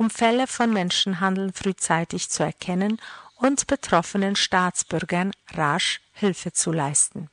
um Fälle von Menschenhandel frühzeitig zu erkennen und betroffenen Staatsbürgern rasch Hilfe zu leisten.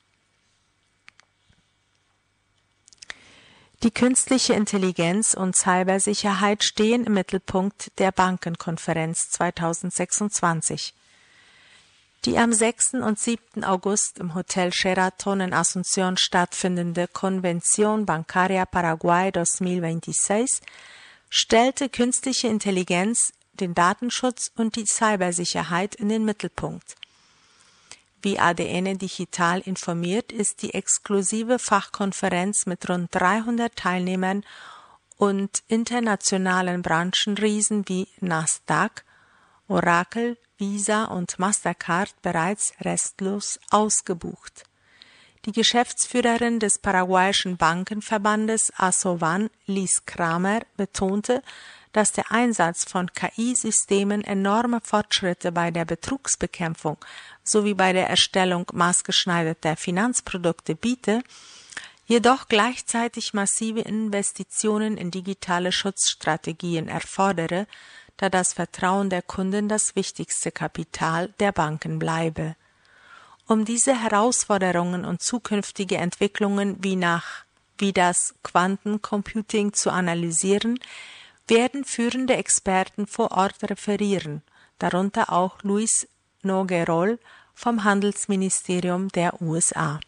Die künstliche Intelligenz und Cybersicherheit stehen im Mittelpunkt der Bankenkonferenz 2026. Die am 6. und 7. August im Hotel Sheraton in Asunción stattfindende Convención Bancaria Paraguay 2026 stellte künstliche Intelligenz, den Datenschutz und die Cybersicherheit in den Mittelpunkt. Wie ADN Digital informiert, ist die exklusive Fachkonferenz mit rund 300 Teilnehmern und internationalen Branchenriesen wie Nasdaq, Oracle, Visa und Mastercard bereits restlos ausgebucht. Die Geschäftsführerin des paraguayischen Bankenverbandes ASOBAN, Liz Kramer, betonte, dass der Einsatz von KI-Systemen enorme Fortschritte bei der Betrugsbekämpfung sowie bei der Erstellung maßgeschneiderter Finanzprodukte biete, jedoch gleichzeitig massive Investitionen in digitale Schutzstrategien erfordere, da das Vertrauen der Kunden das wichtigste Kapital der Banken bleibe. Um diese Herausforderungen und zukünftige Entwicklungen wie das Quantencomputing zu analysieren, werden führende Experten vor Ort referieren, darunter auch Luis Noguerol vom Handelsministerium der USA.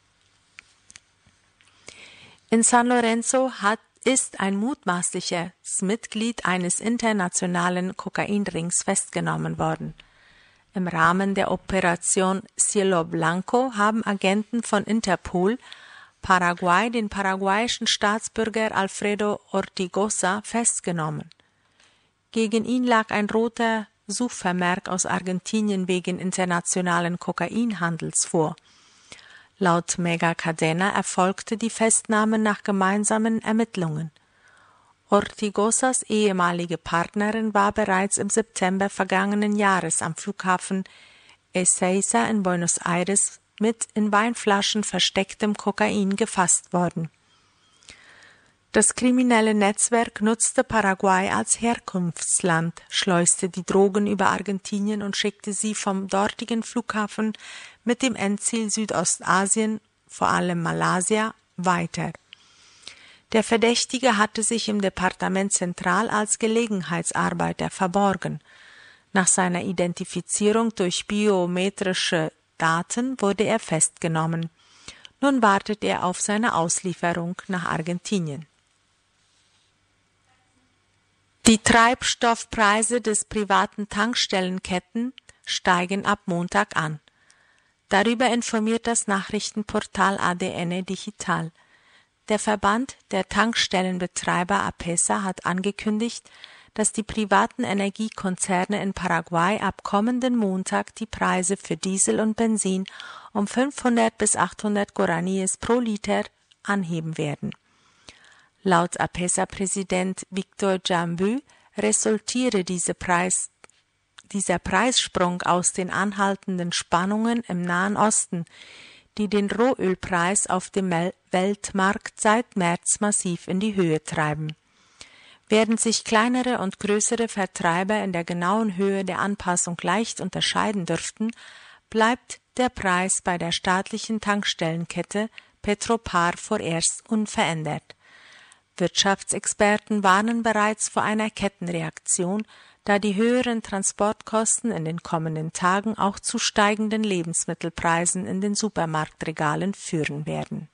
In San Lorenzo ist ein mutmaßliches Mitglied eines internationalen Kokainrings festgenommen worden. Im Rahmen der Operation Cielo Blanco haben Agenten von Interpol Paraguay den paraguayischen Staatsbürger Alfredo Ortigosa festgenommen. Gegen ihn lag ein roter Suchvermerk aus Argentinien wegen internationalen Kokainhandels vor. Laut Mega Cadena erfolgte die Festnahme nach gemeinsamen Ermittlungen. Ortigosas ehemalige Partnerin war bereits im September vergangenen Jahres am Flughafen Ezeiza in Buenos Aires mit in Weinflaschen verstecktem Kokain gefasst worden. Das kriminelle Netzwerk nutzte Paraguay als Herkunftsland, schleuste die Drogen über Argentinien und schickte sie vom dortigen Flughafen mit dem Endziel Südostasien, vor allem Malaysia, weiter. Der Verdächtige hatte sich im Departement Central als Gelegenheitsarbeiter verborgen. Nach seiner Identifizierung durch biometrische Daten wurde er festgenommen. Nun wartet er auf seine Auslieferung nach Argentinien. Die Treibstoffpreise des privaten Tankstellenketten steigen ab Montag an. Darüber informiert das Nachrichtenportal ADN Digital. Der Verband der Tankstellenbetreiber APESA hat angekündigt, dass die privaten Energiekonzerne in Paraguay ab kommenden Montag die Preise für Diesel und Benzin um 500 bis 800 Guaraníes pro Liter anheben werden. Laut APESA-Präsident Victor Jambu resultiere dieser Preissprung aus den anhaltenden Spannungen im Nahen Osten, die den Rohölpreis auf dem Weltmarkt seit März massiv in die Höhe treiben. Während sich kleinere und größere Vertreiber in der genauen Höhe der Anpassung leicht unterscheiden dürften, bleibt der Preis bei der staatlichen Tankstellenkette Petropar vorerst unverändert. Wirtschaftsexperten warnen bereits vor einer Kettenreaktion, da die höheren Transportkosten in den kommenden Tagen auch zu steigenden Lebensmittelpreisen in den Supermarktregalen führen werden.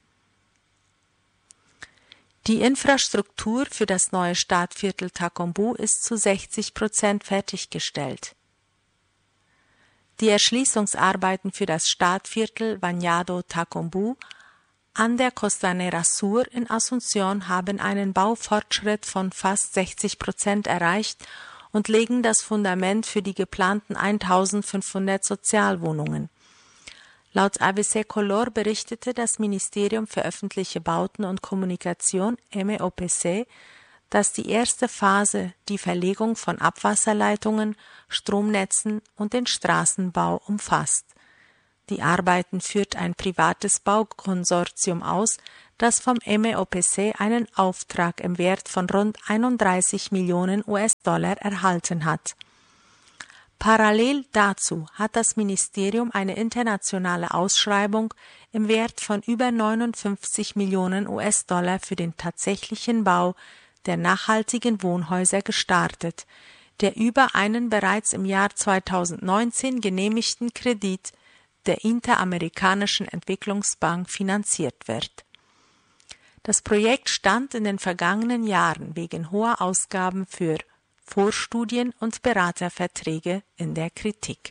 Die Infrastruktur für das neue Stadtviertel Tacumbú ist zu 60% fertiggestellt. Die Erschließungsarbeiten für das Stadtviertel Bañado Tacumbú an der Costanera Sur in Asunción haben einen Baufortschritt von fast 60% erreicht und legen das Fundament für die geplanten 1500 Sozialwohnungen. Laut ABC Color berichtete das Ministerium für öffentliche Bauten und Kommunikation MEOPC, dass die erste Phase die Verlegung von Abwasserleitungen, Stromnetzen und den Straßenbau umfasst. Die Arbeiten führt ein privates Baukonsortium aus, das vom MEOPC einen Auftrag im Wert von rund 31 Millionen US-Dollar erhalten hat. Parallel dazu hat das Ministerium eine internationale Ausschreibung im Wert von über 59 Millionen US-Dollar für den tatsächlichen Bau der nachhaltigen Wohnhäuser gestartet, der über einen bereits im Jahr 2019 genehmigten Kredit der Interamerikanischen Entwicklungsbank finanziert wird. Das Projekt stand in den vergangenen Jahren wegen hoher Ausgaben für Vorstudien und Beraterverträge in der Kritik.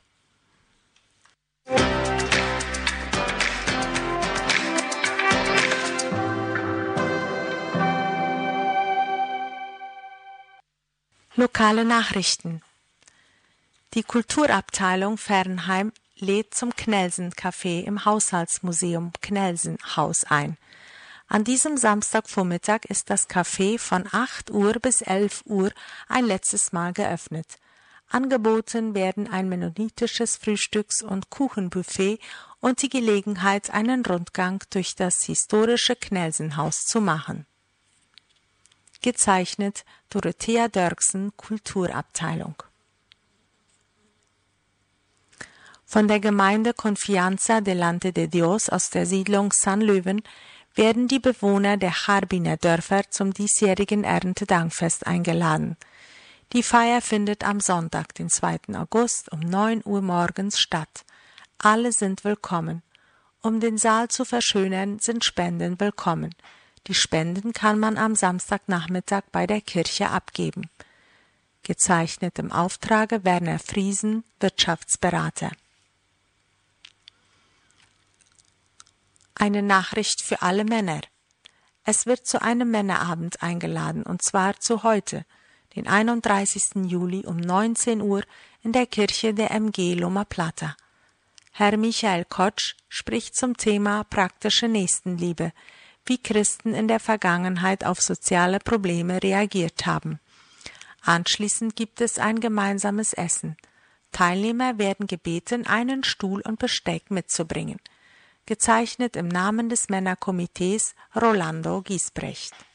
Lokale Nachrichten. Die Kulturabteilung Fernheim lädt zum Knelsen-Café im Haushaltsmuseum Knelsen-Haus ein. An diesem Samstagvormittag ist das Café von 8 Uhr bis 11 Uhr ein letztes Mal geöffnet. Angeboten werden ein mennonitisches Frühstücks- und Kuchenbuffet und die Gelegenheit, einen Rundgang durch das historische Knelsenhaus zu machen. Gezeichnet Dorothea Dörksen, Kulturabteilung. Von der Gemeinde Confianza delante de Dios aus der Siedlung San Löwen werden die Bewohner der Harbiner Dörfer zum diesjährigen Erntedankfest eingeladen. Die Feier findet am Sonntag, den 2. August um 9 Uhr morgens statt. Alle sind willkommen. Um den Saal zu verschönern, sind Spenden willkommen. Die Spenden kann man am Samstagnachmittag bei der Kirche abgeben. Gezeichnet im Auftrage Werner Friesen, Wirtschaftsberater. Eine Nachricht für alle Männer. Es wird zu einem Männerabend eingeladen, und zwar zu heute, den 31. Juli um 19 Uhr in der Kirche der MG Loma Plata. Herr Michael Kotsch spricht zum Thema praktische Nächstenliebe, wie Christen in der Vergangenheit auf soziale Probleme reagiert haben. Anschließend gibt es ein gemeinsames Essen. Teilnehmer werden gebeten, einen Stuhl und Besteck mitzubringen. Gezeichnet im Namen des Männerkomitees Rolando Giesbrecht.